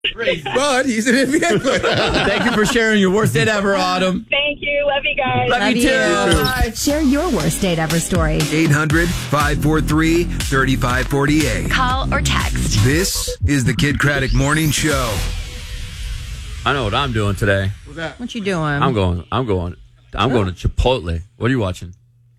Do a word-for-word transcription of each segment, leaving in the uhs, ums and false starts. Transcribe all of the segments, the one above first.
But he's an N B A player. Thank you for sharing your worst date ever, Autumn. Thank you. Love you guys. Love, Love you you. too. Bye. Share your worst date ever story. eight hundred, five four three, three five four eight. Call or text. This is the Kid Craddock Morning Show. I know what I'm doing today. What's that? What you doing? I'm going. I'm going. I'm going to Chipotle. What are you watching?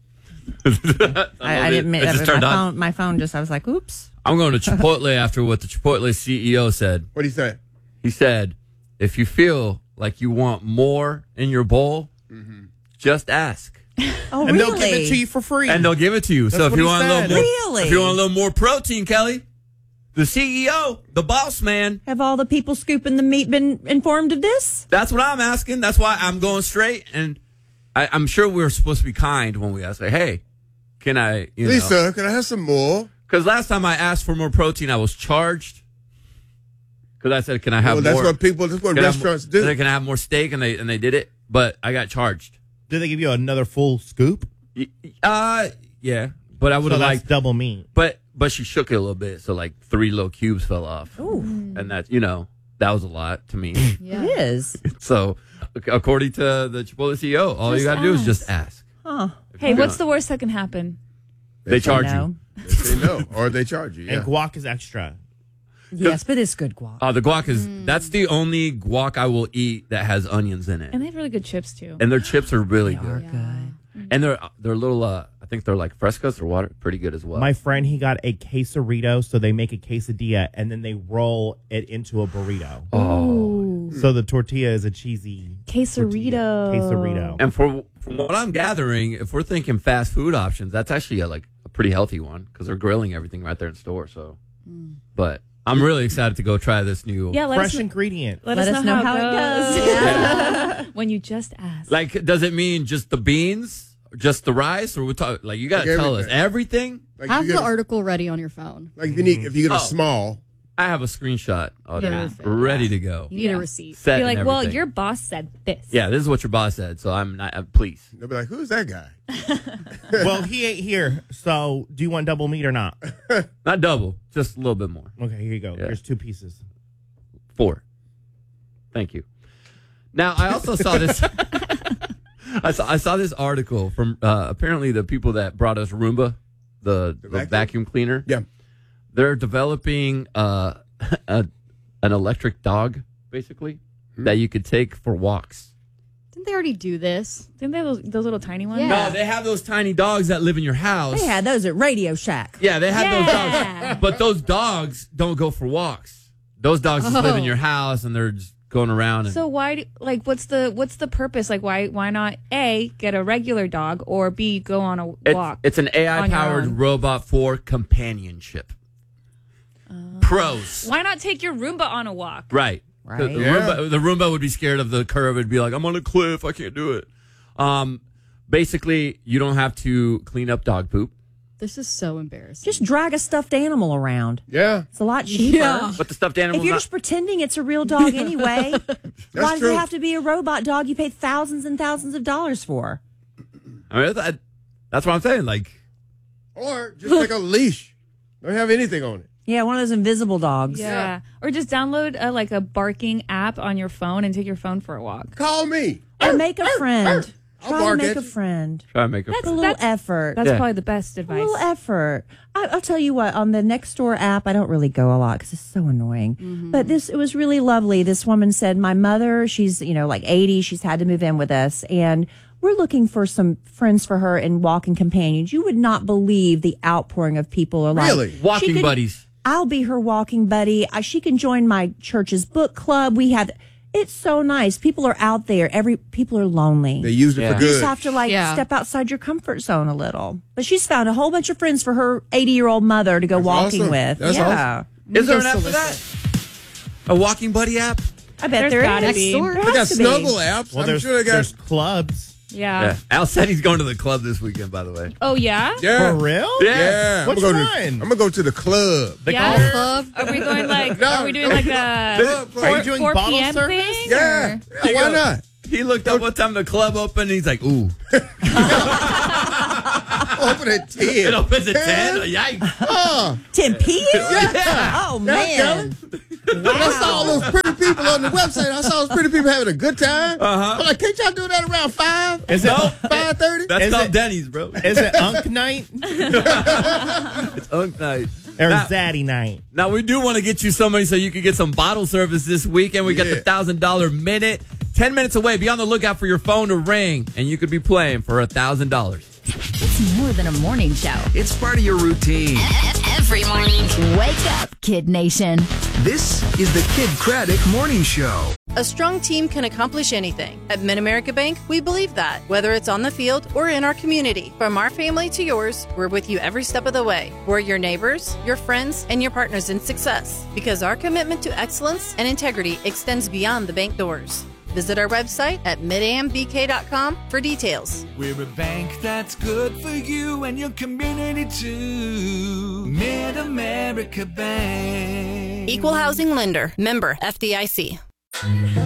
I, I, I didn't admit it just my turned on. phone, my phone just, I was like, oops. I'm going to Chipotle after what the Chipotle C E O said. What do you say? He said, if you feel like you want more in your bowl, mm-hmm. just ask. Oh, and really? they'll give it to you for free. And they'll give it to you. That's so if what you he want a said. little more, Really? if you want a little more protein, Kelly, the C E O, the boss man, Have all the people scooping the meat been informed of this? that's what I'm asking. That's why I'm going straight. And I, I'm sure we're supposed to be kind when we ask, like, hey, can I, you know. Lisa, can I have some more? Because last time I asked for more protein, I was charged. Because I said, can I have Well, that's more? what people, that's what can I have restaurants more, do. Can I have more steak? And they and they did it. But I got charged. Did they give you another full scoop? Y- Uh, yeah. But I would So have that's liked. double meat. But but she shook it a little bit. So like three little cubes fell off. Ooh. And that, you know, that was a lot to me. It is. So according to the Chipotle C E O, all you got to do is just ask. Huh. Hey, what's the worst that can happen? They charge No. you. They say no, or they charge you. Yeah. And guac is extra. Yes, but it's good guac. Uh, the guac is, that's the only guac I will eat that has onions in it. And they have really good chips too. And their chips are really They are good. good. And they're they're little, uh, I think they're like frescas or water, pretty good as well. My friend, he got a quesarito, so they make a quesadilla, and then they roll it into a burrito. oh. So the tortilla is a cheesy Quesarito. tortilla. Quesarito. And for, from what I'm gathering, if we're thinking fast food options, that's actually a, like a pretty healthy one because they're grilling everything right there in store. So, but I'm really excited to go try this new. Yeah, let, Fresh us, kn- ingredient. let, Let us know, how, it goes. Yeah. when you just ask. Like, does it mean just the beans, just the rice, or we talk? Like, you got to Like tell us everything. everything. Like, Have you the get, article ready on your phone. like if you need, if you get a Oh. small, I have a screenshot of Yeah. it, ready to go. You need Yeah. a receipt. Set Be and like, well, everything. your boss said this. Yeah, this is what your boss said, so I'm not. Uh, please, they'll be like, "Who's that guy?" Well, he ain't here, so do you want double meat or not? not double, just a little bit more. Okay, here you go. Yeah. Here's two pieces. Four. Thank you. Now, I also saw this. I saw I saw this article from uh, apparently the people that brought us Roomba, the, the vacuum? vacuum? cleaner. Yeah. They're developing uh, a, an electric dog, basically, that you could take for walks. Didn't they already do this? Didn't they have those, those little tiny ones? Yeah. No, they have those tiny dogs that live in your house. They had those at Radio Shack. Yeah, they have those Yeah. dogs. But those dogs don't go for walks. Those dogs just live in Oh. your house and they're just going around. And, So why, do, like, what's the what's the purpose? Like, why why not A, get a regular dog, or B, go on a it's, walk? it's an A I on your powered own? robot for companionship. Pros. Why not take your Roomba on a walk? Right. Right. The, the, Yeah. Roomba, the Roomba would be scared of the curve. It'd be like, I'm on a cliff. I can't do it. Um, basically, you don't have to clean up dog poop. This is so embarrassing. Just drag a stuffed animal around. Yeah, It's a lot cheaper. Yeah. But the stuffed animal. If you're not, just pretending it's a real dog anyway, why does true. it have to be a robot dog you paid thousands and thousands of dollars for? I mean, that, that's what I'm saying. Like, or just like a leash. Don't have anything on it. Yeah, one of those invisible dogs. Yeah. Or just download a, like a barking app on your phone and take your phone for a walk. Call me. Or make a friend. I'll Try to bark make at a you. friend. try to make a. That's- A little effort. That's Yeah. probably the best A advice. little effort. I, I'll tell you what. On the Nextdoor app, I don't really go a lot because it's so annoying. But this, it was really lovely. This woman said, "My mother, she's you know like eighty. She's had to move in with us, and we're looking for some friends for her and walking companions. You would not believe the outpouring of people are like Really? Walking she could- buddies. I'll be her walking buddy. I, she can join my church's book club. We have." It's so nice. People are out there. Every people are lonely. They used it Yeah. for You good. just have to like Yeah. step outside your comfort zone a little. But she's found a whole bunch of friends for her eighty-year-old mother to go That's walking awesome. with. That's yeah. Is there Go an app for that? A walking buddy app? I bet There's there gotta is. be. Door. There They got has to be. snuggle apps. Well, I'm there's, sure they got. there's clubs. Yeah. Yeah. Al said he's going to the club this weekend, by the way. Oh, yeah? Yeah. For real? Yeah. Which I'm gonna, go one? to, I'm gonna go to the club. The Yeah? Club. Are we going like, No, are we doing no. like a Club, Are you club. doing four bottle p.m. service? thing? Yeah. or- Yeah, why not? He looked up what time the club opened and he's like, ooh. open at ten. It opens at ten? Yikes. Oh, ten p.m.? Yeah. Oh, Yeah, man. when I saw all those pretty people on the website, I saw those pretty people having a good time. Uh-huh. I'm like, can't y'all do that around five? Is it five thirty? That's Is called it- Denny's, bro. is it Unk Night It's Unk Night. or Now- Zaddy Night? Now, we do want to get you somebody so you can get some bottle service this weekend. We got the Yeah. one thousand dollars minute. ten minutes away. Be on the lookout for your phone to ring, and you could be playing for one thousand dollars. It's more than a morning show. It's part of your routine. Every morning. Wake up, Kid Nation. This is the Kid Craddock Morning Show. A strong team can accomplish anything. At Mid-America Bank, we believe that. Whether it's on the field or in our community, from our family to yours, we're with you every step of the way. We're your neighbors, your friends, and your partners in success. Because our commitment to excellence and integrity extends beyond the bank doors. Visit our website at mid am b k dot com for details. We're a bank that's good for you and your community too. Mid-America Bank. Equal Housing Lender. Member F D I C.